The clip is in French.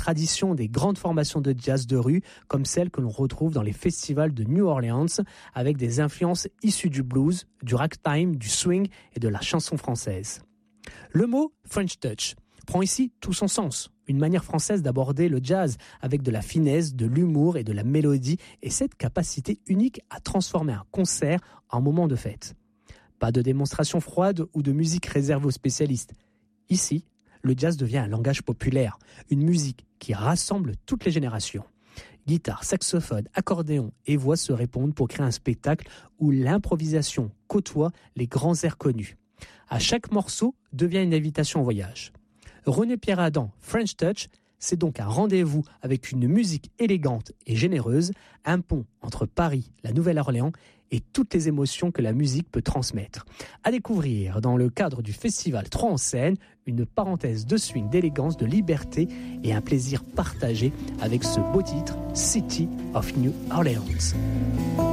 tradition des grandes formations de jazz de rue, comme celles que l'on retrouve dans les festivals de New Orleans, avec des influences issues du blues, du ragtime, du swing et de la chanson française. Le mot French Touch prend ici tout son sens. Une manière française d'aborder le jazz avec de la finesse, de l'humour et de la mélodie et cette capacité unique à transformer un concert en moment de fête. Pas de démonstration froide ou de musique réservée aux spécialistes. Ici, le jazz devient un langage populaire, une musique qui rassemble toutes les générations. Guitare, saxophone, accordéon et voix se répondent pour créer un spectacle où l'improvisation côtoie les grands airs connus. À chaque morceau devient une invitation au voyage. René Pierre Adam, French Touch, c'est donc un rendez-vous avec une musique élégante et généreuse, un pont entre Paris, la Nouvelle-Orléans et toutes les émotions que la musique peut transmettre. À découvrir dans le cadre du festival 3 en scène, une parenthèse de swing, d'élégance, de liberté et un plaisir partagé avec ce beau titre, City of New Orleans.